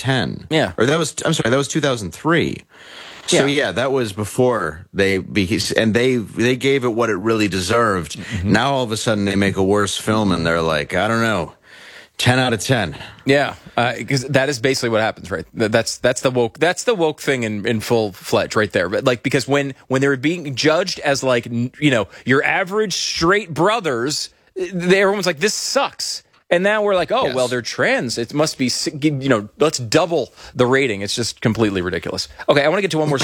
10. Yeah. Or that was 2003. So yeah, that was before they gave it what it really deserved. Now all of a sudden they make a worse film and they're like, I don't know, 10 out of 10. Yeah, because that is basically what happens, right? That's the woke thing in full fledged right there. But like, because when they were being judged as like, you know, your average straight brothers, everyone's like, this sucks. And now we're like, oh, well, they're trans. It must be, you know, let's double the rating. It's just completely ridiculous. Okay, I want to get to one more